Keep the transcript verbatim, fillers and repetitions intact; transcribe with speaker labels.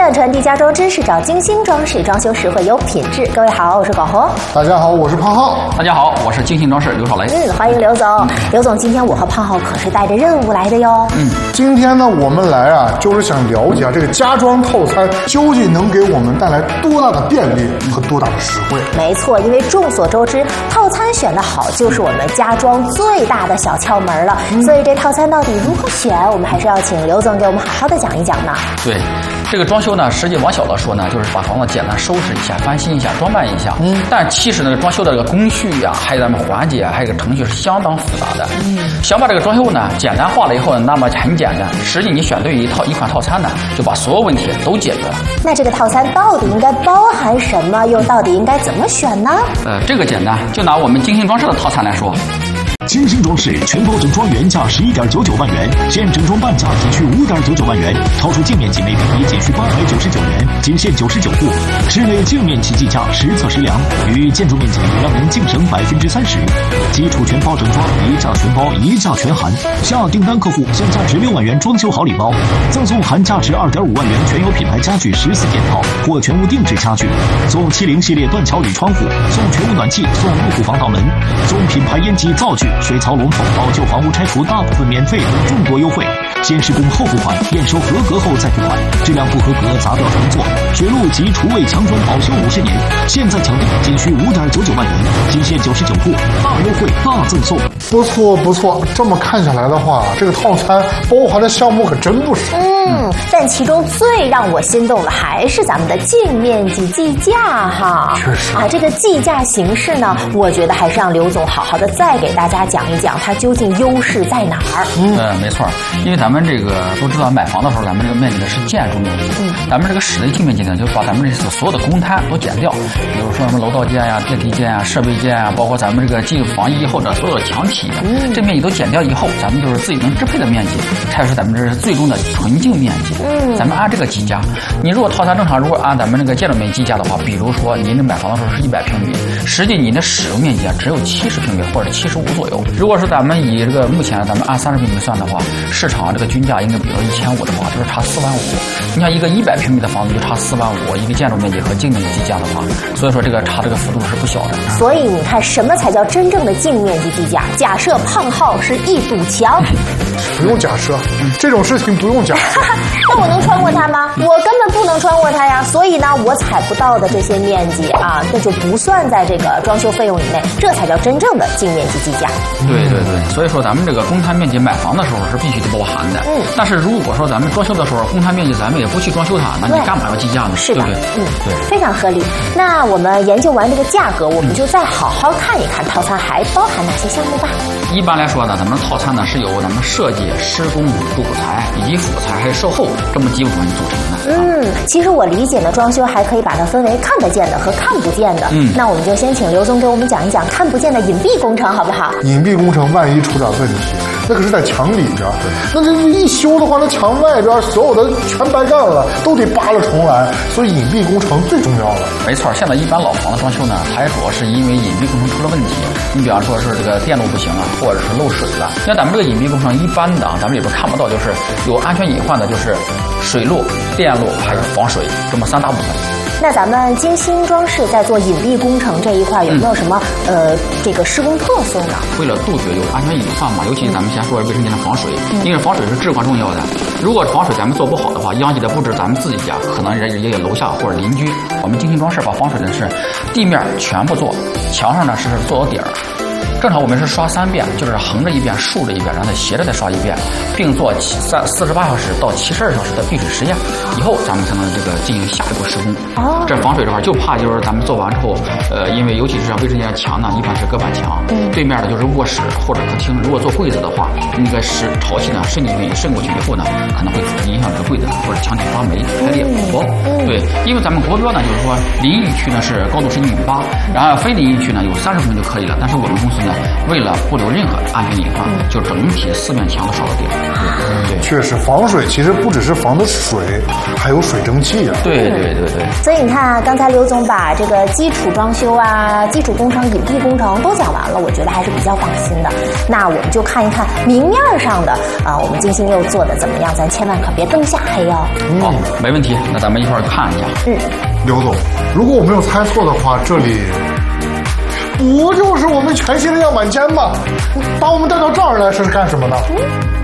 Speaker 1: 站传递家装知识，找精心装饰，装修实惠有品质。各位好，我是广红。
Speaker 2: 大家好，我是胖浩。
Speaker 3: 大家好，我是精心装饰刘少雷。
Speaker 1: 嗯，欢迎刘总。嗯、刘总，今天我和胖浩可是带着任务来的哟。
Speaker 2: 嗯，今天呢，我们来啊，就是想了解啊，这个家装套餐究竟能给我们带来多大的便利和多大的实惠？
Speaker 1: 没错，因为众所周知，套餐选得好就是我们家装最大的小窍门了。嗯、所以这套餐到底如何选，我们还是要请刘总给我们好好的讲一讲呢。
Speaker 3: 对，这个装修呢，实际往小了说呢，就是把房子简单收拾一下、翻新一下、装扮一下。嗯，但其实呢，装修的这个工序呀、啊，还有咱们环节啊，还有个程序是相当复杂的。嗯，想把这个装修呢简单化了以后呢，那么很简单，实际你选对一套一款套餐呢，就把所有问题都解决了。
Speaker 1: 那这个套餐到底应该包含什么？又到底应该怎么选呢？
Speaker 3: 呃，这个简单，就拿我们精心装饰的套餐来说。
Speaker 4: 精心装饰全包整装原价十一点九九万元，现整装半价仅需五点九九万元，超出净面积每平米仅需八百九十九元，仅限九十九户。室内净面积计价实测实量，与建筑面积让您净省百分之三十。基础全包整装，一价全包，一价全含。下订单客户享价值六万元装修好礼包，赠送含价值二点五万元全有品牌家具十四件套或全屋定制家具，送七零系列断桥铝窗户，送全屋暖气，送入户防盗门，送品牌烟机灶具。水槽龙头，老旧房屋拆除大部分免费等众多优惠，先施工后付款，验收合格后再付款，质量不合格砸掉重做。水路及厨卫墙砖保修五十年，现在抢订仅需五点九九万元，仅限九十九户，大优惠大赠送。
Speaker 2: 不错不错，这么看下来的话，这个套餐包含的项目可真不少。
Speaker 1: 嗯，但其中最让我心动的还是咱们的净面积计价哈。
Speaker 2: 确实
Speaker 1: 啊，这个计价形式呢，我觉得还是让刘总好好的再给大家讲一讲它究竟优势在哪儿。
Speaker 3: 嗯，呃，没错，因为咱们这个都知道，买房的时候咱们这个面积呢是建筑面积，嗯，咱们这个室内净面积呢，就把咱们这所有的公摊都减掉，比如说什么楼道间呀、电梯间啊、设备间啊，包括咱们这个进房衣后的所有的墙体，嗯，这面积都减掉以后，咱们就是自己能支配的面积，才是咱们这是最终的纯净面积。嗯，咱们按这个计价。你如果套餐正常，如果按咱们这个建筑面积计价的话，比如说您这买房的时候是一百平米，实际您的使用面积啊只有七十平米或者七十五左右。如果是咱们以这个目前咱们按三十平米算的话，市场这个均价应该比如说一千五的话，就是差四万五。你像一个一百平米的房子就差四万五，一个建筑面积和净面积计价的话，所以说这个差这个幅度是不小的。
Speaker 1: 所以你看，什么才叫真正的净面积计价？假设胖浩是一堵墙，
Speaker 2: 不用假设，这种事情不用假设。
Speaker 1: 那我能穿过它吗？我根本不能穿过它呀。所以呢，我采不到的这些面积啊，那就不算在这个装修费用以内，这才叫真正的净面积计价。
Speaker 3: 对对对，所以说咱们这个公摊面积买房的时候是必须得包含的。嗯。但是如果说咱们装修的时候，公摊面积咱们也不去装修它，那你干嘛要计价呢？
Speaker 1: 是的，
Speaker 3: 对不对？
Speaker 1: 嗯，
Speaker 3: 对，
Speaker 1: 非常合理。那我们研究完这个价格，我们就再好好看一看套餐还包含哪些项目吧。
Speaker 3: 一般来说呢，咱们套餐呢是由咱们设计、施工、入口材以及辅材还有售后这么几部分组成的。
Speaker 1: 嗯，其实我理解呢，装修还可以把它分为看得见的和看不见的。嗯，那我们就先请刘总给我们讲一讲看不见的隐蔽工程，好不好？
Speaker 2: 隐蔽工程万一出点问题，那可是在墙里边，那这一修的话，那墙外边所有的全白干了，都得扒了重来。所以隐蔽工程最重要了。
Speaker 3: 没错，现在一般老房的装修呢，它也主要是因为隐蔽工程出了问题。你比方说是这个电路不行啊，或者是漏水了。像咱们这个隐蔽工程一般的啊，咱们里边看不到，就是有安全隐患的，就是水路、电路还有防水这么三大部分。
Speaker 1: 那咱们精心装饰在做隐蔽工程这一块有没有什么、嗯、呃这个施工特色呢？
Speaker 3: 为了杜绝有安全隐患嘛，尤其咱们先说卫生间的防水，嗯、因为防水是至关重要的。如果防水咱们做不好的话，殃及的不止咱们自己家，可能也也有楼下或者邻居。我们精心装饰把防水的是地面全部做，墙上呢是做到底儿。正常我们是刷三遍，就是横着一遍、竖着一遍，然后再斜着再刷一遍，并做三四十八小时到七十二小时的闭水实验，以后咱们才能这个进行下一步施工。哦，这防水的话，就怕就是咱们做完之后，呃，因为尤其是卫生间墙呢，一般是隔板墙，嗯，对面的就是卧室或者客厅。如果做柜子的话，那个是潮气呢渗进去、渗过去以后呢，可能会影响这个柜子或者墙体发霉、开裂、剥薄。对，因为咱们国标呢，就是说淋浴区呢是高度是一米八，然后非淋浴区呢有三十公分就可以了，但是我们公司呢。 呢，为了不留任何安全隐患，嗯、就整体四面墙都烧了地了。嗯，对，
Speaker 2: 确实防水其实不只是防的水，还有水蒸气啊。
Speaker 3: 对对对对。
Speaker 1: 所以你看啊，刚才刘总把这个基础装修啊、基础工程、隐蔽工程都讲完了，我觉得还是比较放心的。那我们就看一看明面上的啊，我们金星又做的怎么样？咱千万可别灯下黑哦。
Speaker 3: 嗯、好，没问题。那咱们一块儿看一下。
Speaker 1: 嗯，
Speaker 2: 刘总，如果我没有猜错的话，这里不就是我们全新的样板间吗？把我们带到这儿来是干什么呢？
Speaker 1: 嗯